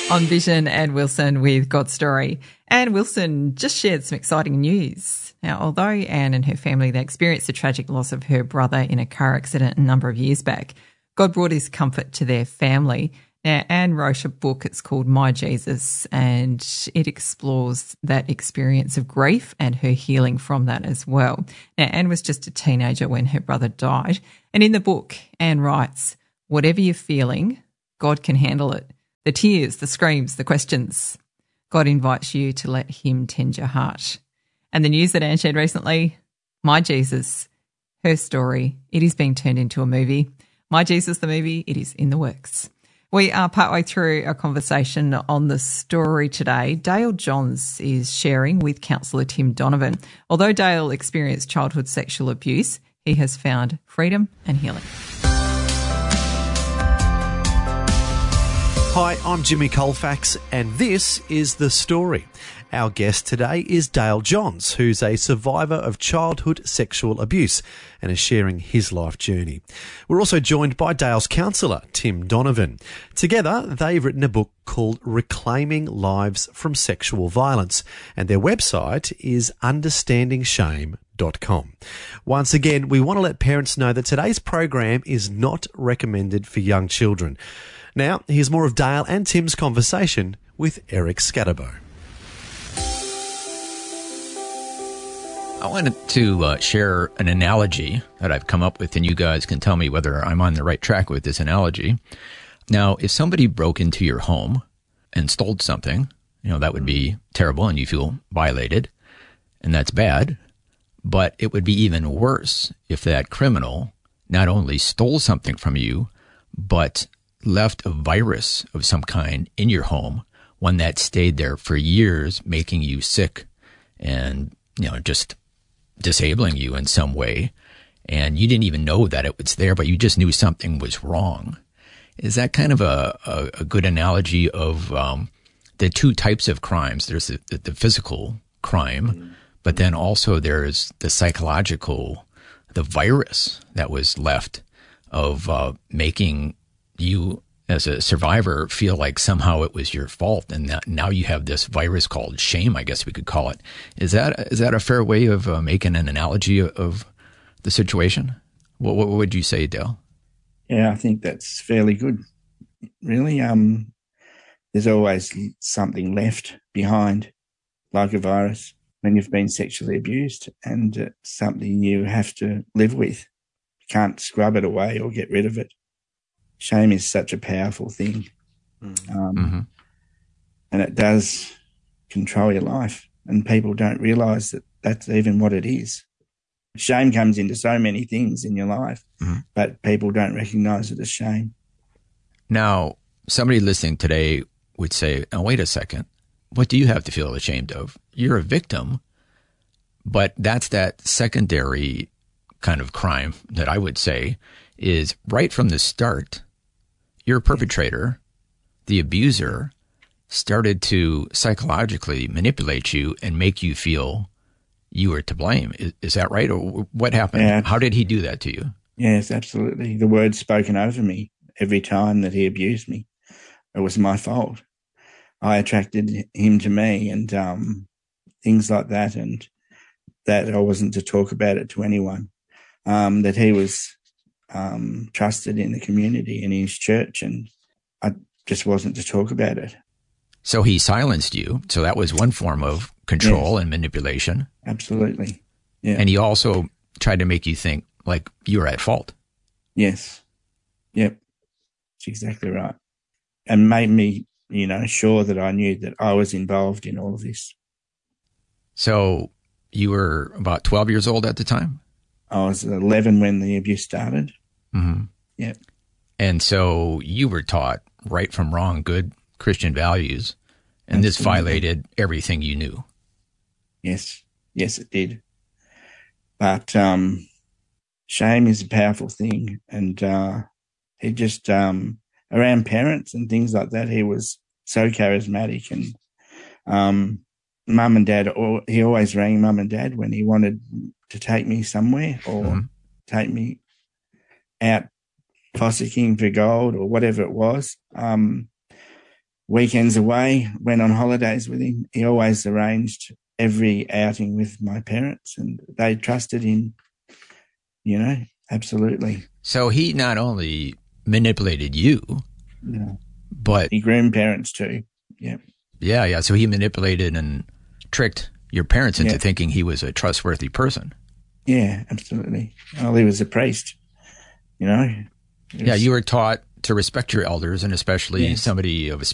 On Vision, Anne Wilson with God Story. Anne Wilson just shared some exciting news. Now, although Anne and her family, they experienced the tragic loss of her brother in a car accident a number of years back, God brought his comfort to their family. Now, Anne wrote a book, it's called My Jesus, and it explores that experience of grief and her healing from that as well. Now, Anne was just a teenager when her brother died. And in the book, Anne writes, whatever you're feeling, God can handle it. The tears, the screams, the questions. God invites you to let him tend your heart. And the news that Anne shared recently, My Jesus, her story, it is being turned into a movie. My Jesus, the movie, it is in the works. We are partway through a conversation on the story today. Dale Johns is sharing with counsellor Tim Donovan. Although Dale experienced childhood sexual abuse, he has found freedom and healing. Hi, I'm Jimmy Colfax, and this is The Story. Our guest today is Dale Johns, who's a survivor of childhood sexual abuse and is sharing his life journey. We're also joined by Dale's counsellor, Tim Donovan. Together, they've written a book called Reclaiming Lives from Sexual Violence, and their website is understandingshame.com. Once again, we want to let parents know that today's program is not recommended for young children. Now, here's more of Dale and Tim's conversation with Eric Scatterbo. I wanted to share an analogy that I've come up with, and you guys can tell me whether I'm on the right track with this analogy. Now, if somebody broke into your home and stole something, that would be terrible and you feel violated, and that's bad. But it would be even worse if that criminal not only stole something from you, but left a virus of some kind in your home, one that stayed there for years, making you sick and, just disabling you in some way. And you didn't even know that it was there, but you just knew something was wrong. Is that kind of a good analogy of the two types of crimes? There's the physical crime, but then also there's the psychological, the virus that was left of making you as a survivor feel like somehow it was your fault, and now you have this virus called shame, I guess we could call it. Is that a fair way of making an analogy of the situation? What would you say, Dale? Yeah, I think that's fairly good. Really, there's always something left behind, like a virus, when you've been sexually abused, and it's something you have to live with. You can't scrub it away or get rid of it. Shame is such a powerful thing, and it does control your life, and people don't realise that that's even what it is. Shame comes into so many things in your life, but people don't recognise it as shame. Now, somebody listening today would say, oh, wait a second, what do you have to feel ashamed of? You're a victim, but that's that secondary kind of crime that I would say is right from the start. Your perpetrator, the abuser, started to psychologically manipulate you and make you feel you were to blame. Is that right? Or what happened? Yeah. How did he do that to you? Yes, absolutely. The words spoken over me every time that he abused me, it was my fault. I attracted him to me, and things like that, and that I wasn't to talk about it to anyone, that he was trusted in the community and in his church, and I just wasn't to talk about it. So he silenced you. So that was one form of control Yes. and manipulation. Absolutely. Yeah. And he also tried to make you think like you were at fault. Yes. Yep. That's exactly right. And made me, sure that I knew that I was involved in all of this. So you were about 12 years old at the time? I was 11 when the abuse started. Mm-hmm. Yeah. And so you were taught right from wrong, good Christian values, and this violated everything you knew. Yes. Yes, it did. But shame is a powerful thing. And he just, around parents and things like that, he was so charismatic. And mum and dad, he always rang mum and dad when he wanted to take me somewhere or take me out fossicking for gold or whatever it was. weekends away, went on holidays with him. He always arranged every outing with my parents, and they trusted him, absolutely. So he not only manipulated you, but he groomed parents too. Yeah. Yeah. So he manipulated and tricked your parents into thinking he was a trustworthy person. Yeah, absolutely. Well, he was a priest, Yeah, you were taught to respect your elders, and especially somebody of